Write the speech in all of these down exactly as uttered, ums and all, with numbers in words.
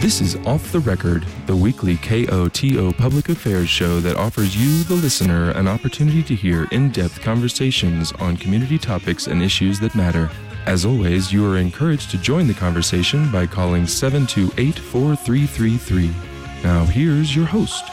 This is Off the Record, the weekly K O T O public affairs show that offers you, the listener, an opportunity to hear in-depth conversations on community topics and issues that matter. As always, you are encouraged to join the conversation by calling seven two eight, four three three three. Now here's your host.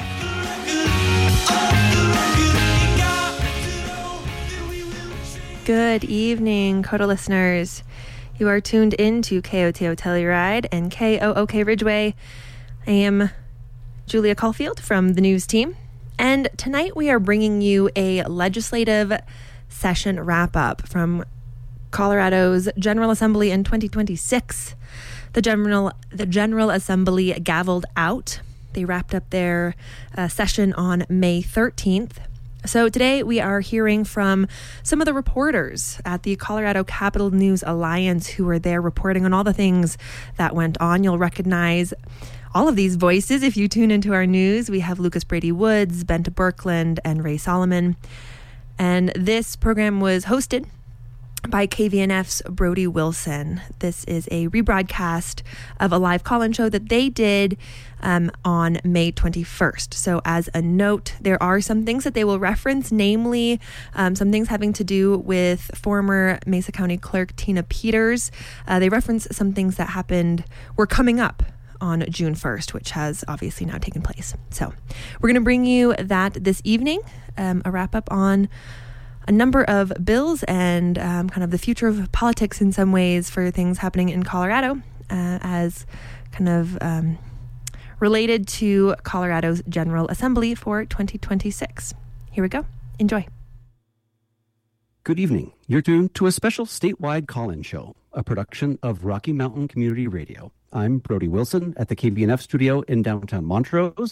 Good evening, Coda listeners. You are tuned in to K O T O Telluride and K O O K Ridgeway. I am Julia Caulfield from the news team, and tonight we are bringing you a legislative session wrap-up from Colorado's General Assembly in twenty twenty-six. The General, the General Assembly gavelled out. They wrapped up their uh, session on May thirteenth. So today we are hearing from some of the reporters at the Colorado Capital News Alliance who were there reporting on all the things that went on. You'll recognize all of these voices if you tune into our news. We have Lucas Brady Woods, Benta Birkland, and Ray Solomon. And this program was hosted by K V N F's Brody Wilson. This is a rebroadcast of a live call-in show that they did um, on May twenty-first. So as a note, there are some things that they will reference, namely um, some things having to do with former Mesa County Clerk Tina Peters. Uh, they reference some things that happened, were coming up on June first, which has obviously now taken place. So we're going to bring you that this evening, um, a wrap-up on a number of bills and um, kind of the future of politics in some ways for things happening in Colorado uh, as kind of um, related to Colorado's General Assembly for twenty twenty-six. Here we go. Enjoy. Good evening. You're tuned to a special statewide call-in show, a production of Rocky Mountain Community Radio. I'm Brody Wilson at the K V N F studio in downtown Montrose,